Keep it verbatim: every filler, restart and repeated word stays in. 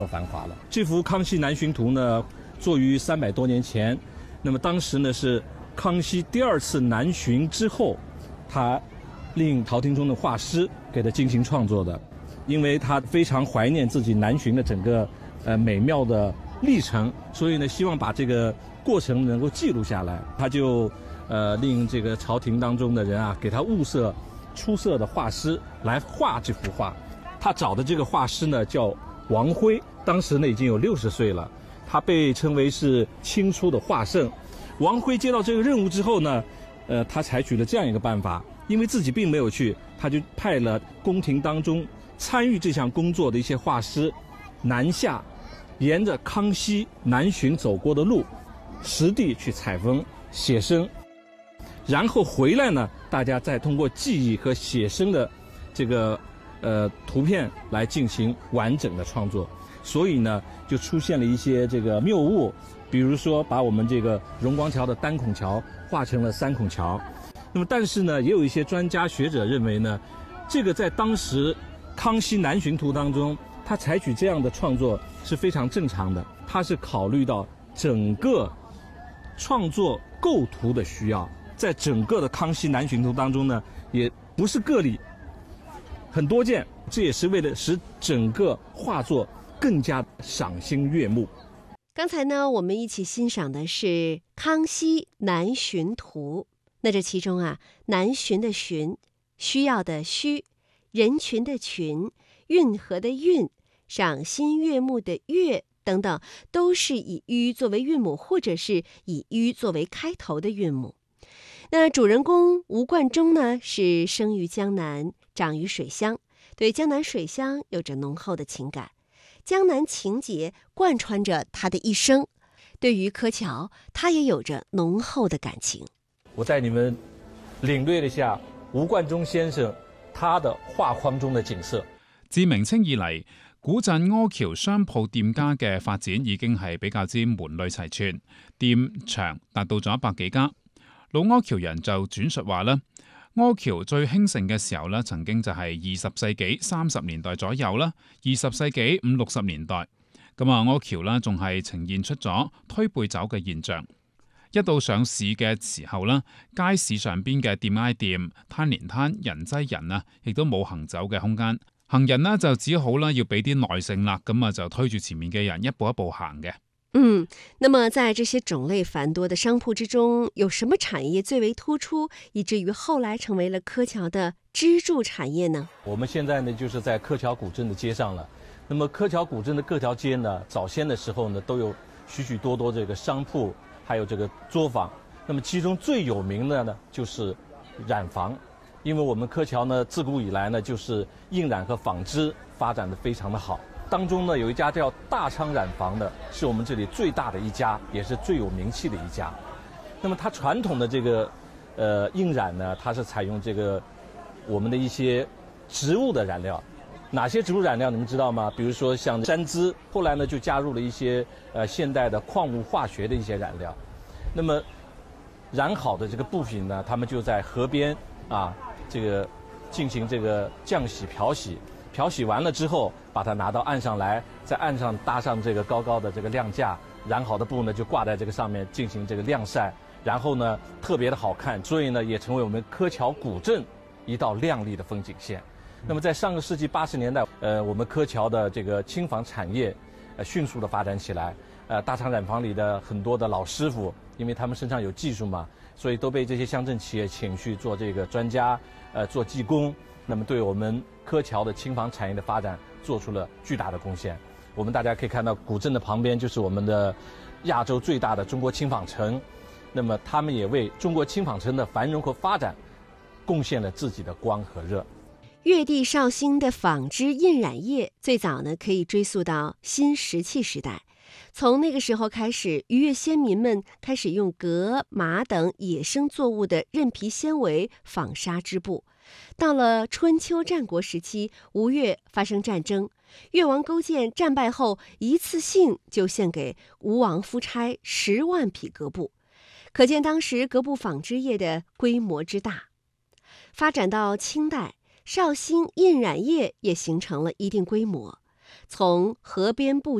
繁华了。这幅《康熙南巡图》呢，作于三百多年前，那么当时呢是康熙第二次南巡之后，他令朝廷中的画师给他进行创作的，因为他非常怀念自己南巡的整个呃美妙的历程，所以呢希望把这个过程能够记录下来，他就呃令这个朝廷当中的人啊给他物色出色的画师来画这幅画。他找的这个画师呢叫王辉，当时呢已经有六十岁了，他被称为是清初的画圣。王辉接到这个任务之后呢，呃，他采取了这样一个办法，因为自己并没有去，他就派了宫廷当中参与这项工作的一些画师南下，沿着康熙南巡走过的路，实地去采风写生，然后回来呢，大家再通过记忆和写生的这个呃图片来进行完整的创作，所以呢，就出现了一些这个谬误，比如说把我们这个荣光桥的单孔桥画成了三孔桥。那么，但是呢，也有一些专家学者认为呢，这个在当时康熙南巡图当中，他采取这样的创作是非常正常的，他是考虑到整个创作构图的需要，在整个的康熙南巡图当中呢，也不是个例，很多件，这也是为了使整个画作更加赏心悦目。 刚才呢，我们一起欣赏的是《康熙南巡图》。那这其中啊，南巡的巡，需要的需，人群的群，运河的运，赏心悦目的悦等等，都是以吁作为韵母，或者是以吁作为开头的韵母。那主人公吴冠中呢，是生于江南，长于水乡，对江南水乡有着浓厚的情感，江南情节贯穿着他的一生。对于柯桥，他也有着浓厚的感情。 我带你們領略一下吳冠中先生他的畫框中的景色。 自明清以嚟，古鎮柯橋商鋪店家嘅發展已經係比較之門類齊全，店場達到咗一百幾家。老柯橋人就轉述話啦，柯橋最興盛嘅時候咧，曾經就係二十世紀三十年代左右啦，二十世紀五六十年代，咁啊柯橋啦仲係呈現出咗推背走嘅現象。一到上市嘅時候啦，街市上邊嘅店挨店、攤連攤、人擠人啊，亦都冇行走嘅空間。行人呢就只好啦，要俾啲耐性啦，咁啊就推住前面嘅人一步一步行嘅。 嗯，那麼在這些種類繁多的商鋪之中，有什麼產業最為突出，以至於後來成為了柯橋的支柱產業呢？ 我們現在呢，就是在柯橋古鎮的街上了。那麼柯橋古鎮的各條街呢，早先的時候呢，都有許許多多這個商鋪。還有這個作坊，那麼其中最有名的呢就是染坊，因為我們柯橋呢自古以來呢就是印染和紡織發展得非常的好，當中呢有一家叫大昌染坊的，是我們這裡最大的一家，也是最有名氣的一家。那麼它傳統的這個呃印染呢，它是採用這個我們的一些植物的染料。哪些植物染料你們知道嗎？比如說像山梔，後來呢就加入了一些呃現代的礦物化學的一些染料。那麼染好的這個布品呢，他們就在河邊啊，這個進行這個降洗、漂洗，漂洗完了之後，把它拿到岸上來，在岸上搭上這個高高的這個晾架，染好的布呢就掛在這個上面進行這個晾曬，然後呢特別的好看，所以呢也成為我們柯橋古鎮一道亮麗的風景線。那麼在上個世紀八十年代，呃，我們柯橋的這個輕紡產業，呃，迅速的發展起來。呃，大昌染坊裡的很多的老師傅，因為他們身上有技術嘛，所以都被這些鄉鎮企業請去做這個專家，呃，做技工。那麼對我們柯橋的輕紡產業的發展做出了巨大的貢獻。我們大家可以看到，古鎮的旁邊就是我們的亞洲最大的中國輕紡城。那麼他們也為中國輕紡城的繁榮和發展貢獻了自己的光和熱。 粵地紹興的紡織印染業最早呢，可以追溯到新石器時代。從那個時候開始，漁業先民們開始用革、麻等野生作物的韌皮纖維紡紗織布。到了春秋戰國時期，吳越發生戰爭，越王勾踐戰敗後，一次性就獻給吳王夫差十萬匹革布，可見當時革布紡織業的規模之大。發展到清代，紹興印染業也形成了一定規模。 從河邊步